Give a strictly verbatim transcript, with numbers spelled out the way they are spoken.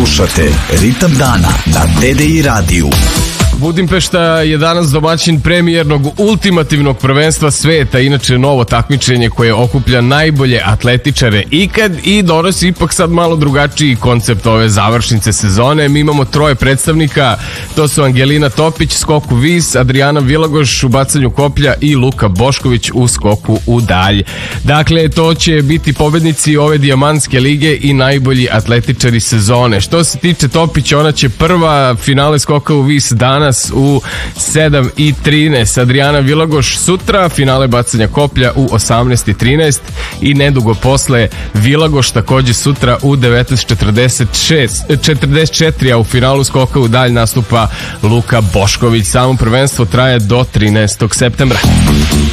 Slušate Ritam dana na T D I radiju. Budimpešta je danas domaćin premijernog ultimativnog prvenstva sveta, inače novo takmičenje koje okuplja najbolje atletičare ikad i donosi ipak sad malo drugačiji koncept ove završnice sezone. Mi imamo troje predstavnika, to su Angelina Topić, skoku vis, Adriana Vilagoš u bacanju koplja i Luka Bošković u skoku u dalj. Dakle, to će biti pobednici ove dijamantske lige i najbolji atletičari sezone. Što se tiče Topić, ona će prva, finale skoka u vis danas u sedam i trinaest, Adriana Vilagoš sutra, finale bacanja koplja u osamnaest i trinaest i nedugo posle Vilagoš takođe sutra u devetnaest i četrdeset četiri, a u finalu skoka u dalj nastupa Luka Bošković. Samo prvenstvo traje do trinaestog septembra.